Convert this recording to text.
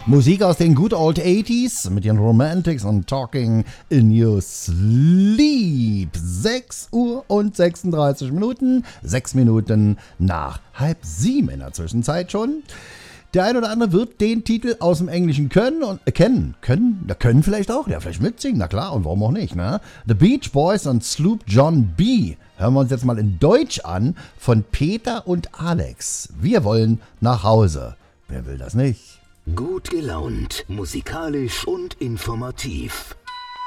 Musik aus den Good Old 80s mit den Romantics und Talking in Your Sleep. 6 Uhr und 36 Minuten, 6 Minuten nach 6:30 in der Zwischenzeit schon. Der ein oder andere wird den Titel aus dem Englischen können und kennen. Können vielleicht auch, ja, vielleicht mitsingen, na klar, und warum auch nicht, ne? The Beach Boys und Sloop John B. Hören wir uns jetzt mal in Deutsch an von Peter und Alex. Wir wollen nach Hause. Wer will das nicht? Gut gelaunt, musikalisch und informativ.